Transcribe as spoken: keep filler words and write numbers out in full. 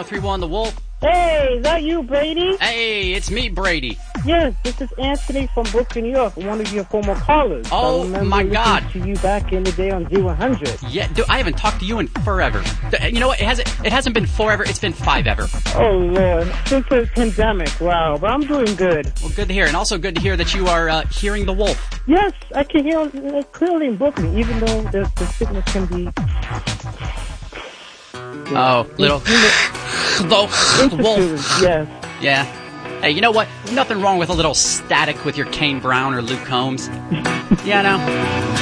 oh three one The Wolf. Hey, is that you, Brady? Hey, it's me, Brady. Yes, this is Anthony from Brooklyn, New York, one of your former callers. Oh, my God. To you back in the day on Z one hundred. Yeah, dude, I haven't talked to you in forever. You know what? It hasn't. It hasn't been forever. It's been five ever. Oh Lord, since the pandemic. Wow, but I'm doing good. Well, good to hear, and also good to hear that you are uh, hearing the wolf. Yes, I can hear it clearly in Brooklyn, even though the, the signal can be. Oh, little the wolf. Yes. Yeah. Hey, you know what? Nothing wrong with a little static with your Kane Brown or Luke Combs. Yeah, no.